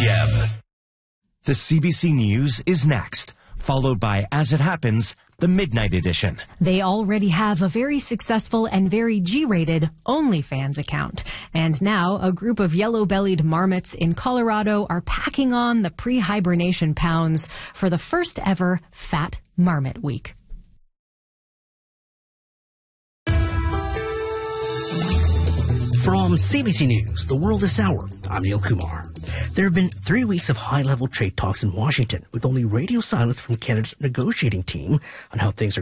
p.m. The CBC News is next, followed by As It Happens, the Midnight Edition. They already have a very successful and very G-rated OnlyFans account. And now a group of yellow-bellied marmots in Colorado are packing on the pre-hibernation pounds for the first ever Fat Marmot Week. From CBC News, The World This Hour, I'm Neil Kumar. There have been 3 weeks of high-level trade talks in Washington, with only radio silence from Canada's negotiating team on how things are